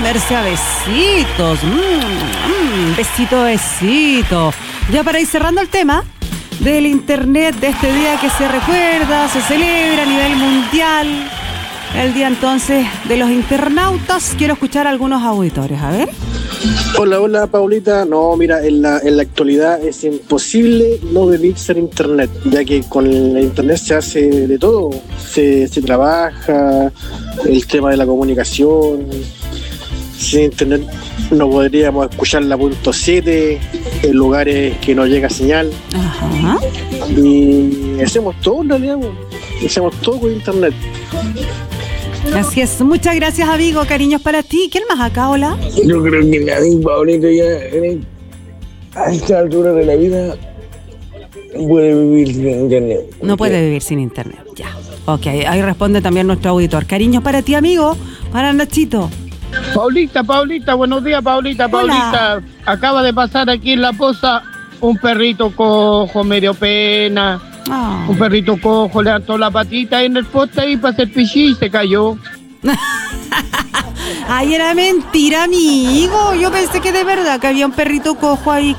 verse a besitos. Besito, besito. Ya para ir cerrando el tema del internet de este día que se recuerda, se celebra a nivel mundial, el día entonces de los internautas. Quiero escuchar a algunos auditores, a ver. Hola Paulita. No, mira, en la actualidad es imposible no vivirse en internet, ya que con la internet se hace de todo, se trabaja, el tema de la comunicación. Sin internet no podríamos escuchar la .7 en lugares que no llega señal. Ajá. Y hacemos todo en realidad, hacemos todo con internet. Así es, muchas gracias amigo, cariños para ti. ¿Quién más acá, hola? Yo creo que nadie, Paulito, ya a esta altura de la vida puede vivir sin internet. No puede vivir sin internet, ya. Ok, ahí responde también nuestro auditor. Cariños para ti, amigo, para Nachito. Paulita, buenos días, Paulita. Hola. Acaba de pasar aquí en La Poza un perrito cojo, medio pena. Oh. Un perrito cojo, le ató la patita ahí en el poste ahí para hacer pichí y se cayó. Ay, era mentira, amigo. Yo pensé que de verdad que había un perrito cojo ahí